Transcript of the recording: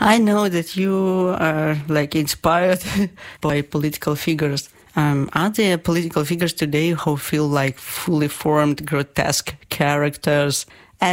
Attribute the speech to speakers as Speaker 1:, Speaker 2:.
Speaker 1: I know that you are like inspired by political figures. Are there political figures today who feel like fully formed, grotesque characters